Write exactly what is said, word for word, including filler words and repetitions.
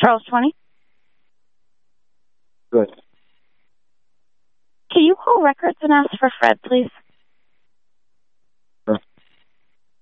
Charles twenty? Good. Can you call records and ask for Fred, please?